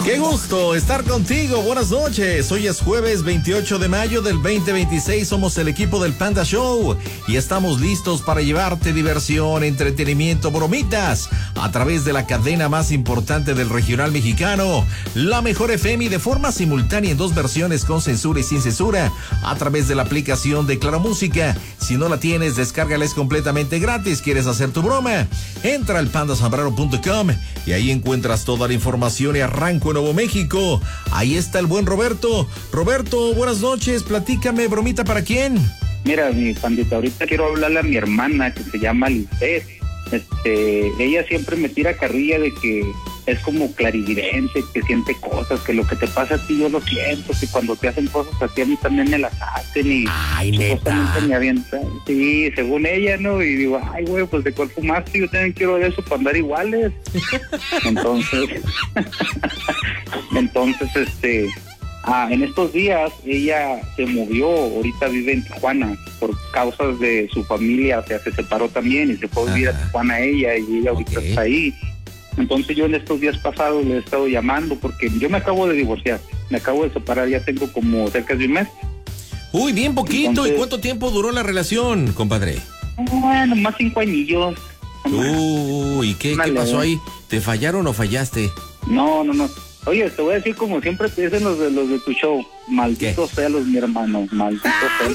Qué gusto estar contigo. Buenas noches. Hoy es jueves 28 de mayo del 2026. Somos el equipo del Panda Show y estamos listos para llevarte diversión, entretenimiento, bromitas a través de la cadena más importante del regional mexicano, la Mejor FM, y de forma simultánea en dos versiones, con censura y sin censura, a través de la aplicación de Claro Música. Si no la tienes, descárgala, es completamente gratis. ¿Quieres hacer tu broma? Entra al pandasambrano.com y ahí encuentras toda la información y arranco en Nuevo México. Ahí está el buen Roberto. Roberto, buenas noches. Platícame, bromita, ¿para quién? Mira, mi pandita, ahorita quiero hablarle a mi hermana que se llama Lisbeth. Ella siempre me tira carrilla de que es como clarividente, que siente cosas, que lo que te pasa a ti yo lo siento, que cuando te hacen cosas a mí también me las hacen y ay, neta, me avientan. Sí, según ella, ¿no? Y digo, ay, güey, pues de cuál fumaste, yo también quiero de eso para andar iguales. Entonces, en estos días ella se movió, ahorita vive en Tijuana por causas de su familia, o sea, se separó también y se fue a vivir a Tijuana ella, y ella ahorita está ahí. Entonces yo en estos días pasados le he estado llamando porque yo me acabo de divorciar, me acabo de separar, ya tengo como cerca de un mes. Uy, bien poquito. Entonces, ¿y cuánto tiempo duró la relación, compadre? Bueno, más 5 anillos. ¿Y qué pasó ahí? ¿Te fallaron o fallaste? No. Oye, te voy a decir como siempre te dicen los de tu show, malditos celos, mi hermano, malditos celos.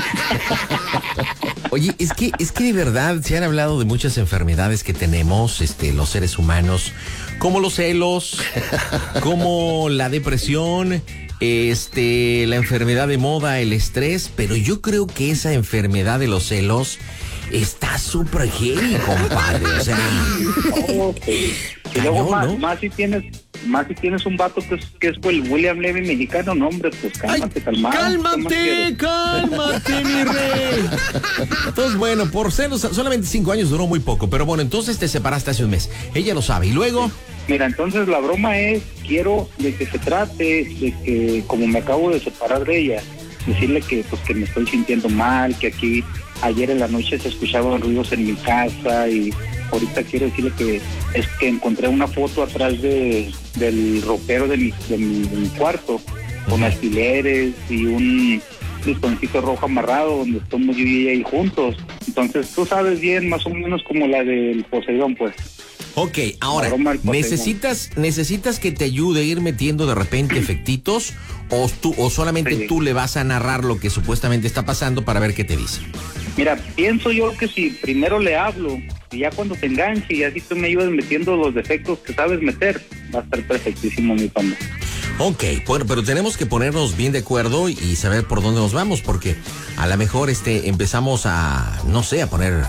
Oye, es que de verdad se han hablado de muchas enfermedades que tenemos, los seres humanos, como los celos, como la depresión, la enfermedad de moda, el estrés, pero yo creo que esa enfermedad de los celos está súper heavy, compadre, o sea. Okay. Y luego más si tienes un vato que es el William Levy mexicano, no, hombre, pues cálmate, cálmate, mi rey. Entonces, bueno, por celos, solamente 5 años, duró muy poco, pero bueno, entonces te separaste hace un mes. Ella lo sabe, ¿y luego? Mira, entonces la broma es, quiero de que se trate de que, como me acabo de separar de ella, decirle que pues que me estoy sintiendo mal, que aquí ayer en la noche se escuchaban ruidos en mi casa, y ahorita quiero decirle que es que encontré una foto atrás del ropero de mi cuarto, con alfileres y un listoncito rojo amarrado donde estamos yo y ella ahí juntos. Entonces tú sabes bien más o menos como la del Poseidón, pues. Ok, ahora, ¿necesitas que te ayude a ir metiendo de repente efectitos o solamente tú le vas a narrar lo que supuestamente está pasando para ver qué te dice? Mira, pienso yo que si primero le hablo y ya cuando te enganche y así tú me ayudas metiendo los defectos que sabes meter, va a estar perfectísimo, mi panda. Ok, bueno, pero tenemos que ponernos bien de acuerdo y saber por dónde nos vamos, porque a lo mejor empezamos a poner,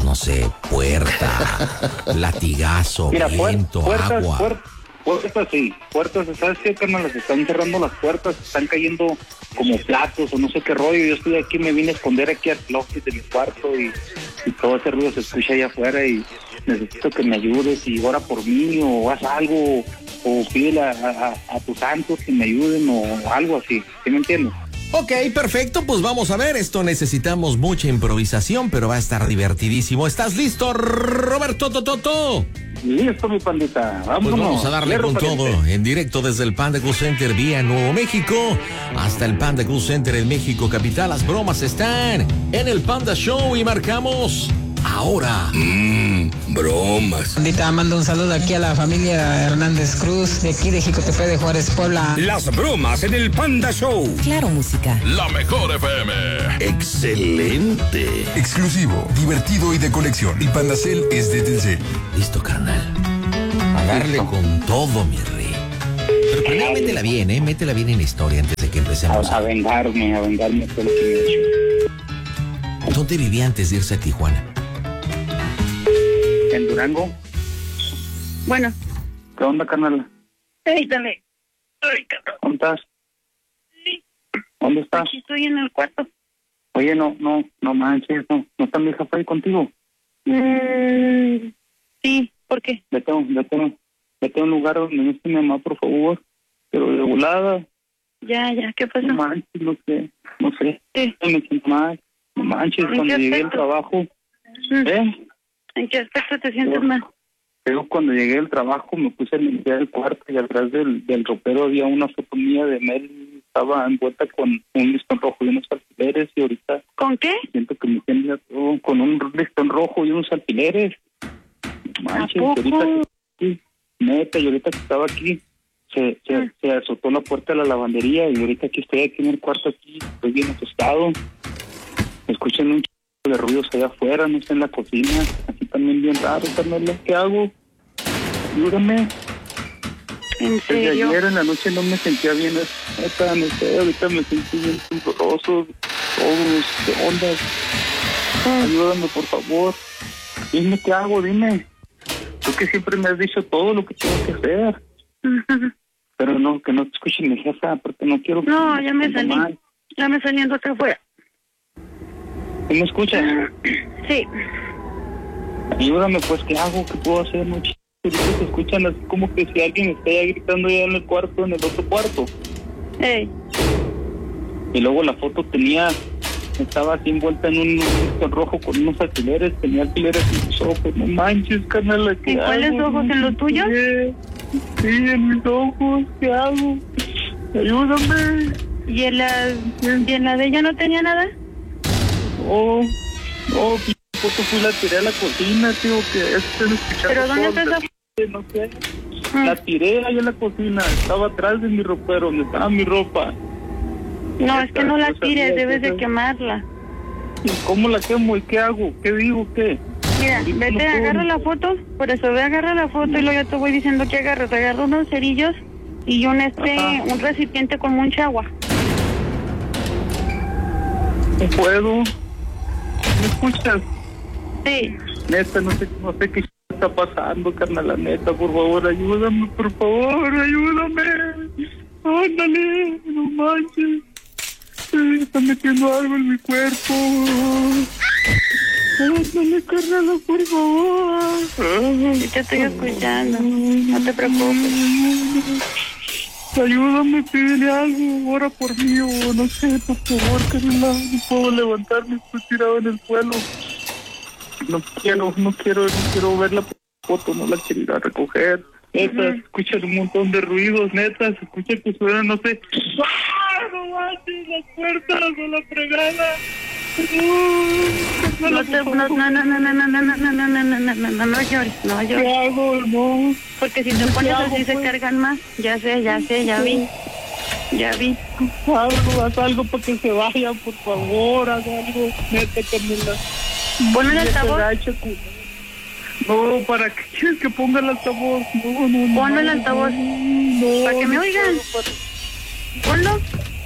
puerta, latigazo, mira, viento, agua. Puertas, ¿sabes qué, carnal? Se están cerrando las puertas, están cayendo como platos o no sé qué rollo. Yo estoy aquí, me vine a esconder aquí al closet de mi cuarto y todo ese ruido se escucha allá afuera y necesito que me ayudes y ora por mí o haz algo o pídele a tus santos que me ayuden o algo así, ¿sí me entiendes? Ok, perfecto, pues vamos a ver, esto necesitamos mucha improvisación, pero va a estar divertidísimo. ¿Estás listo, Roberto Tototo? Listo, mi pandita, vámonos. Pues vamos a darle con todo, en directo desde el Panda Cool Center vía Nuevo México, hasta el Panda Cool Center en México capital. Las bromas están en el Panda Show y marcamos ahora. Bromas. Pandita, mando un saludo aquí a la familia Hernández Cruz, de aquí de Jicotepe de Juárez, Puebla. Las bromas en el Panda Show. Claro Música. La Mejor FM. Excelente. Exclusivo, divertido y de colección. Y Pandacel es de Telcel. Listo, carnal. A darle con todo, mi rey. Pero primero métela bien, métela bien en la historia antes de que empecemos. A vengarme por lo que he hecho. ¿Dónde vivía antes de irse a Tijuana? En Durango. Bueno. ¿Qué onda, carnal? Dale. Ay, cabrón. ¿Dónde estás? Sí. ¿Dónde estás? Aquí estoy en el cuarto. Oye, no manches, no está mi hija ahí contigo. Sí, ¿por qué? Vete a un lugar donde no esté mi mamá, por favor. Pero de volada. Ya, ¿qué pasa? No manches, no sé. Sí. Me siento mal. No manches, cuando llegué al trabajo. ¿En qué aspecto te sientes mal? Pero cuando llegué del trabajo me puse a limpiar el cuarto y atrás del ropero había una foto mía de Mel. Estaba envuelta con un listón rojo y unos alfileres y ahorita... ¿Con qué? Siento que me tiene todo con un listón rojo y unos alfileres. Manches, ahorita que, neta, y ahorita que estaba aquí, se azotó la puerta de la lavandería y ahorita que estoy aquí en el cuarto aquí, estoy bien asustado. Escuchan un de ruidos allá afuera, no sé, en la cocina, aquí también bien raro, Carmela, ¿qué hago? Ayúdame. ¿En Desde serio? ayer en la noche no me sentía bien, neta, no sé, ahorita me sentí bien tembloroso, todos, ¿qué onda? Ayúdame, por favor. Dime qué hago, dime. Tú que siempre me has dicho todo lo que tengo que hacer. Pero no, que no te escuche mi jefa, porque no quiero... No, ya me sienta salí. mal. Ya me saliendo acá afuera. ¿Tú me escuchas? Sí. Ayúdame, pues, ¿qué hago? ¿Qué puedo hacer? No, ahorita se escuchan así como que si alguien está ya gritando ya en el cuarto, en el otro cuarto. Ey. Y luego la foto estaba así envuelta en un listón rojo con unos alfileres, tenía alfileres en mis ojos. No manches, carnal, ¿qué ¿En cuáles hago? ojos? ¿En los tuyos? Sí, en mis ojos, ¿qué hago? Ayúdame. ¿Y en la de ella no tenía nada? Foto fui la tiré a la cocina, tío, que están escuchando. ¿Pero dónde está esa? No sé. La tiré ahí en la cocina, estaba atrás de mi ropero, donde estaba mi ropa. No, es que no la tires, debes de quemarla. ¿Y cómo la quemo y qué hago? ¿Qué digo? ¿Qué? Mira, vete, agarra la foto, por eso ve, agarra la foto y luego ya te voy diciendo que agarras. Agarra unos cerillos y un recipiente con mucha agua. No puedo. ¿Me escuchas? Sí. Neta, no sé qué está pasando, carnal, la neta, por favor, ayúdame, por favor, ayúdame. Ándale, no manches. Se está metiendo algo en mi cuerpo. Ándale, carnal, por favor. Sí te estoy escuchando, no te preocupes. Ayúdame, pídele algo, ora por mí, o no sé, por favor, carnal, no puedo levantarme, estoy tirado en el suelo. No quiero ver la foto, no la quiero ir a recoger. Neta, se escuchan un montón de ruidos, neta, se escucha que suena, no sé. ¡Ah, no manches, las puertas o la fregada! No llores, no llores. ¿Qué hago? No. Porque si te pones así se cargan más. Ya sé, ya vi. Haz algo para que se vayan, por favor, haz algo. Neta, Carmela. Pon el altavoz. No, ¿para qué quieres que ponga el altavoz? No. Ponlo el altavoz. No, Para que me oigan. Ponlo.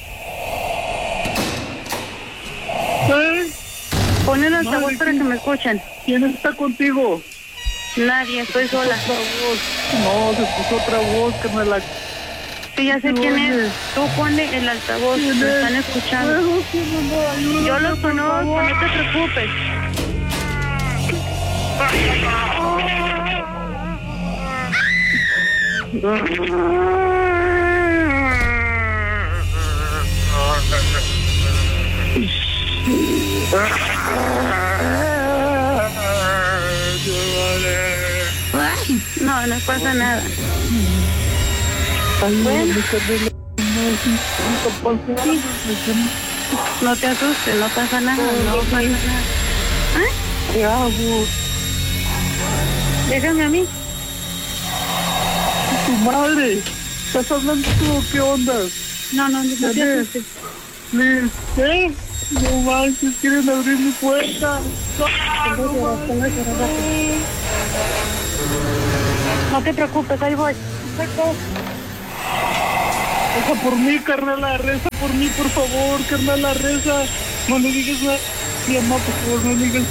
Pon el altavoz para que me escuchen. ¿Quién está contigo? Nadie, estoy sola. No, se puso otra voz que me la... Sí, ya sé quién es. Tú ponle el altavoz, me están escuchando. Yo los conozco, no te preocupes. No pasa nada. Bueno. No te asustes, no pasa nada, no pasa nada. ¿Qué hago? Déjame a mí. Tu madre. ¿Estás hablando tú o qué onda? No te asustes. Liz, ¿qué? No manches, quieren abrir mi puerta. No te preocupes, ahí voy. Reza por mí, carnala, reza por mí, por favor, carnala, reza. No le digas nada. Mi mamá, por favor, no le digas.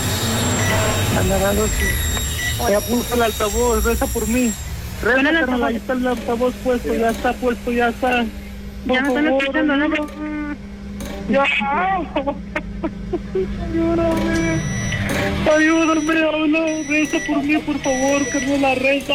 Ya puso el altavoz, reza por mí. Reza, carnala, ahí está el altavoz puesto, ya está puesto, ya está. Ya me están escuchando, ¿no? Ya. Ayúdame, habla, reza por mí, por favor, carnala, reza.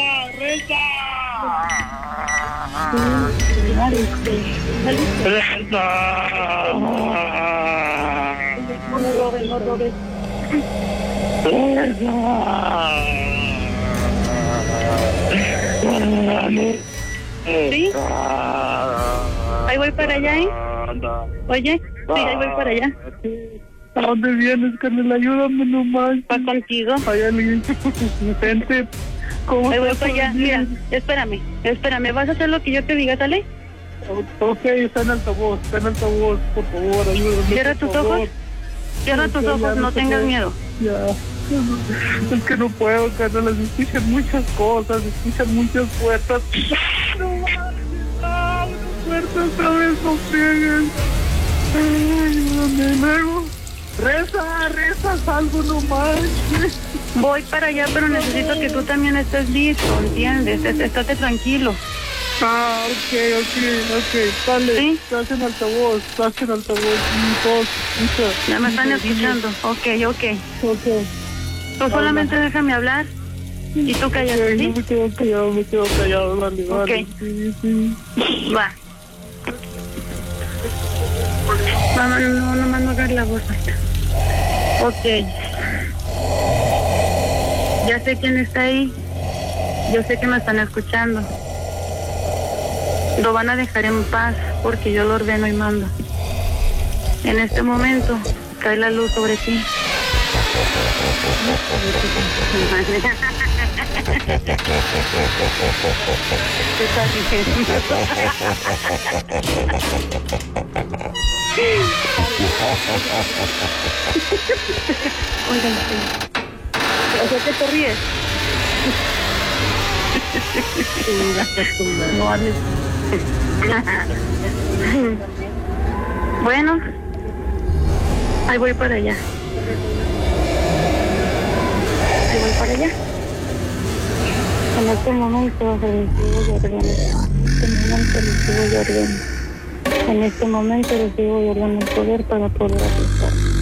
¿Sí? Ahí voy para allá, ¿eh? Oye, sí, ahí voy para allá. ¿A dónde vienes, carnal? Ayúdame nomás. ¿Va contigo? Hay alguien. Vente. ¿Cómo Ahí voy estás? para allá. Mira, espérame. ¿Vas a hacer lo que yo te diga, sale? Ok, está en altavoz, por favor, ayúdame. Cierra tus ojos. Cierra tus ojos, no tengas miedo. Ya. Es que no puedo, carnal. Se escuchan muchas cosas, se escuchan muchas puertas. No mames, una puerta otra vez, no pegues. Ayúdame, luego. Reza, salgo nomás. Voy para allá, pero necesito que tú también estés listo, ¿entiendes? Estate tranquilo. Ok. Dale, ¿Sí? estás en altavoz. Ya me están escuchando. Ok. Tú solamente déjame hablar y tú cállate, ¿sí? Me quedo callado, dale. Ok. Sí. Va. Mamá, no hagas la voz. Ok. Ya sé quién está ahí. Yo sé que me están escuchando. Lo van a dejar en paz porque yo lo ordeno y mando. En este momento cae la luz sobre ti. ¿Qué estás diciendo? Oigan, o sea que te ríes. No hables. Bueno, ahí voy para allá. En este momento recibo y ordeno el poder para poder aplicar.